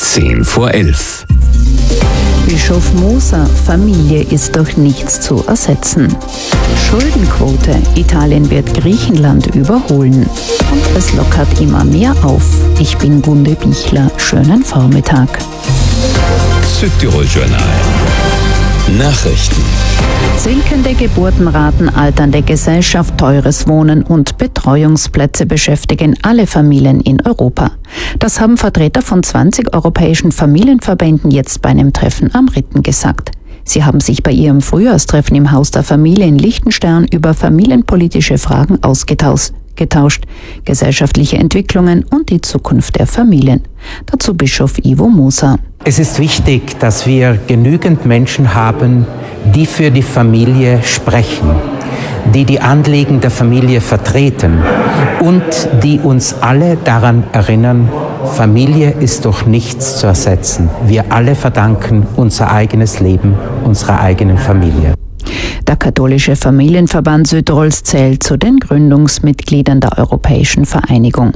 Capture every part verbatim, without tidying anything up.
zehn vor elf. Bischof Moser, Familie ist durch nichts zu ersetzen. Schuldenquote, Italien wird Griechenland überholen. Und es lockert immer mehr auf. Ich bin Gunde Bichler, schönen Vormittag. Südtirol-Journal. Nachrichten. Sinkende Geburtenraten, alternde Gesellschaft, teures Wohnen und Betreuungsplätze beschäftigen alle Familien in Europa. Das haben Vertreter von zwanzig europäischen Familienverbänden jetzt bei einem Treffen am Ritten gesagt. Sie haben sich bei ihrem Frühjahrstreffen im Haus der Familie in Liechtenstein über familienpolitische Fragen ausgetauscht. getauscht, gesellschaftliche Entwicklungen und die Zukunft der Familien. Dazu Bischof Ivo Moser. Es ist wichtig, dass wir genügend Menschen haben, die für die Familie sprechen, die die Anliegen der Familie vertreten und die uns alle daran erinnern, Familie ist durch nichts zu ersetzen. Wir alle verdanken unser eigenes Leben unserer eigenen Familie. Der katholische Familienverband Südtirols zählt zu den Gründungsmitgliedern der Europäischen Vereinigung.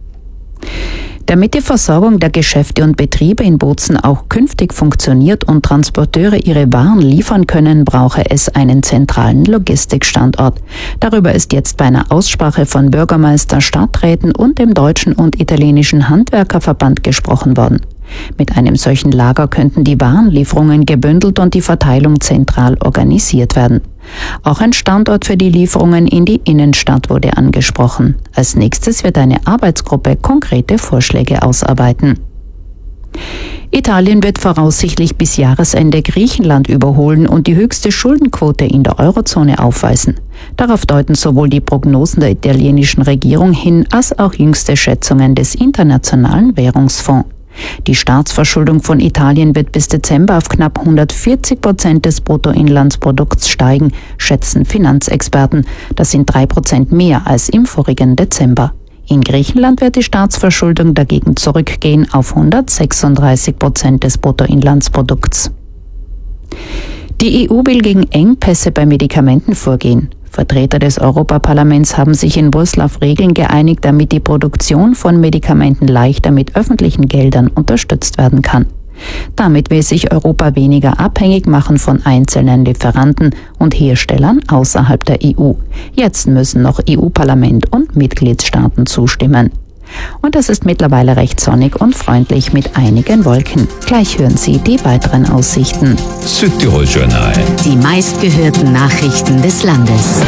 Damit die Versorgung der Geschäfte und Betriebe in Bozen auch künftig funktioniert und Transporteure ihre Waren liefern können, brauche es einen zentralen Logistikstandort. Darüber ist jetzt bei einer Aussprache von Bürgermeister, Stadträten und dem Deutschen und Italienischen Handwerkerverband gesprochen worden. Mit einem solchen Lager könnten die Warenlieferungen gebündelt und die Verteilung zentral organisiert werden. Auch ein Standort für die Lieferungen in die Innenstadt wurde angesprochen. Als nächstes wird eine Arbeitsgruppe konkrete Vorschläge ausarbeiten. Italien wird voraussichtlich bis Jahresende Griechenland überholen und die höchste Schuldenquote in der Eurozone aufweisen. Darauf deuten sowohl die Prognosen der italienischen Regierung hin, als auch jüngste Schätzungen des Internationalen Währungsfonds. Die Staatsverschuldung von Italien wird bis Dezember auf knapp hundertvierzig Prozent des Bruttoinlandsprodukts steigen, schätzen Finanzexperten. Das sind drei Prozent mehr als im vorigen Dezember. In Griechenland wird die Staatsverschuldung dagegen zurückgehen auf hundertsechsunddreißig Prozent des Bruttoinlandsprodukts. Die E U will gegen Engpässe bei Medikamenten vorgehen. Vertreter des Europaparlaments haben sich in Brüssel auf Regeln geeinigt, damit die Produktion von Medikamenten leichter mit öffentlichen Geldern unterstützt werden kann. Damit will sich Europa weniger abhängig machen von einzelnen Lieferanten und Herstellern außerhalb der E U. Jetzt müssen noch E U-Parlament und Mitgliedstaaten zustimmen. Und es ist mittlerweile recht sonnig und freundlich mit einigen Wolken. Gleich hören Sie die weiteren Aussichten. Südtirol-Journal. Die meistgehörten Nachrichten des Landes.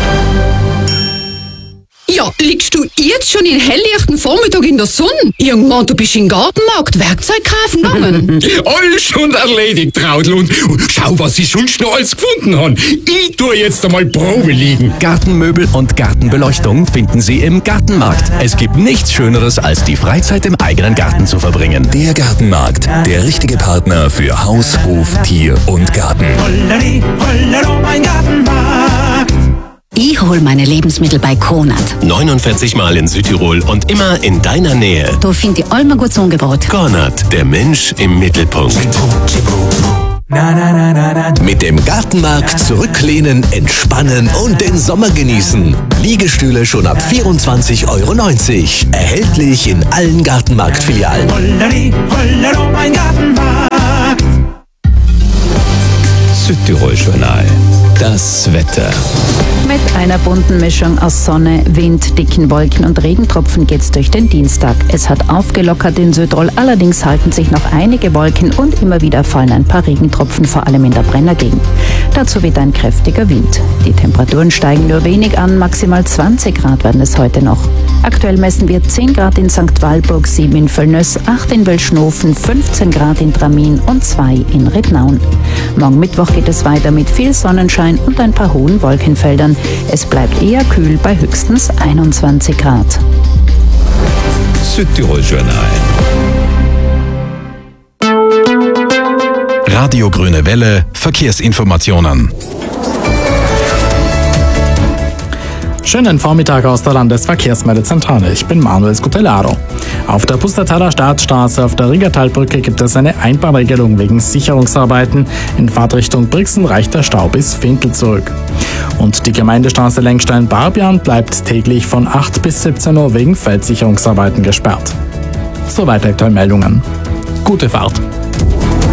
Ja, liegst du jetzt schon in helllichten Vormittag in der Sonne? Irgendwann, du bist im Gartenmarkt Werkzeug kaufen gegangen. Alles schon erledigt, Traudl. Und schau, was ich sonst noch alles gefunden habe. Ich tue jetzt einmal Probe liegen. Gartenmöbel und Gartenbeleuchtung finden Sie im Gartenmarkt. Es gibt nichts Schöneres, als die Freizeit im eigenen Garten zu verbringen. Der Gartenmarkt, der richtige Partner für Haus, Hof, Tier und Garten. Holleri, hollero, mein Gartenmarkt. Ich hol meine Lebensmittel bei Konat. neunundvierzig Mal in Südtirol und immer in deiner Nähe. Da finde ich allem ein gutes Angebot. Konat, der Mensch im Mittelpunkt. Na, na, na, na, na. Mit dem Gartenmarkt zurücklehnen, entspannen und den Sommer genießen. Liegestühle schon ab vierundzwanzig Euro neunzig. Erhältlich in allen Gartenmarktfilialen. Holleri, hollero, mein Gartenmarkt. Südtirol-Journal. Das Wetter. Mit einer bunten Mischung aus Sonne, Wind, dicken Wolken und Regentropfen geht's durch den Dienstag. Es hat aufgelockert in Südtirol, allerdings halten sich noch einige Wolken und immer wieder fallen ein paar Regentropfen, vor allem in der Brennergegend. Dazu weht ein kräftiger Wind. Die Temperaturen steigen nur wenig an, maximal zwanzig Grad werden es heute noch. Aktuell messen wir zehn Grad in Sankt Walburg, sieben in Völlnöss, acht in Welschnofen, fünfzehn Grad in Tramin und zwei in Rittnaun. Morgen Mittwoch geht es weiter mit viel Sonnenschein und ein paar hohen Wolkenfeldern. Es bleibt eher kühl bei höchstens einundzwanzig Grad. Südtirol-Journal. Radio Grüne Welle, Verkehrsinformationen. Schönen Vormittag aus der Landesverkehrsmeldezentrale. Ich bin Manuel Scutellaro. Auf der Pustertaler Staatsstraße auf der Riggertalbrücke gibt es eine Einbahnregelung wegen Sicherungsarbeiten. In Fahrtrichtung Brixen reicht der Stau bis Fintel zurück. Und die Gemeindestraße Lenkstein-Barbian bleibt täglich von acht bis siebzehn Uhr wegen Feldsicherungsarbeiten gesperrt. Soweit aktuelle Meldungen. Gute Fahrt!